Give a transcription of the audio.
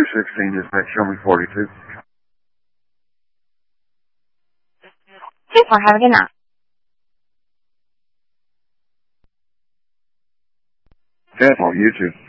16 is next. Show me 42. Super. Have a good night. Careful, you too.